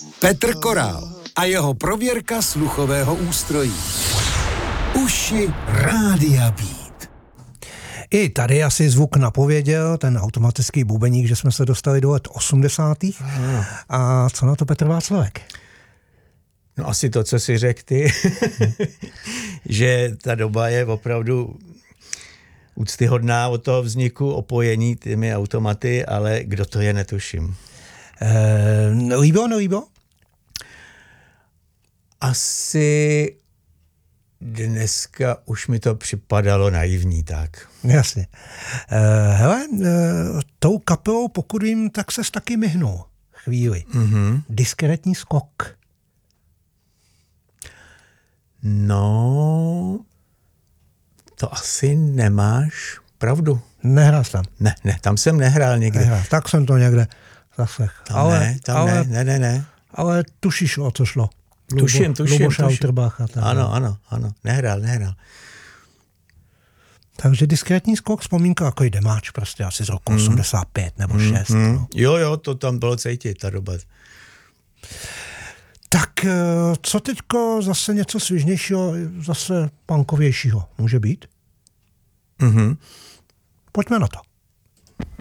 Petr Korál a jeho prověrka sluchového ústrojí. Uši Rádia Beat. I tady asi zvuk napověděl, ten automatický bubeník, že jsme se dostali do let 80. A co na to Petr Václavek? No asi to, co si řekl ty, že ta doba je opravdu úctyhodná od toho vzniku, opojení těmi automaty, ale kdo to je, netuším. Líbo? Asi dneska už mi to připadalo naivní, tak. Jasně. Hele, tou kapelou, pokud vím, tak ses taky myhnul chvíli. Diskrétní skok. No, to asi nemáš pravdu. Nehrál jsi tam? Ne, tam jsem nehrál někde. Nehrál. Tak jsem to někde zaslech. Ne. Ale tušíš, o co šlo. Tuším. Luboš Lauterbach a tak. Ano. Nehrál. Takže diskrétní skok, vzpomínka jako demáč, prostě asi z roku 85 nebo 6. No. Jo, to tam bylo cítit, ta doba. Tak co teďko zase něco svižnějšího, zase punkovějšího může být? Pojďme na to.